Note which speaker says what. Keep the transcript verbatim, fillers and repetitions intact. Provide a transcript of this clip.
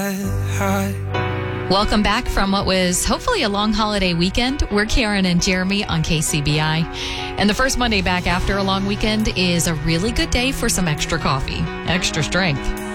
Speaker 1: Welcome back from what was hopefully a long holiday weekend. We're Karen and Jeremy on K C B I. And the first Monday back after a long weekend is a really good day for some extra coffee, extra strength.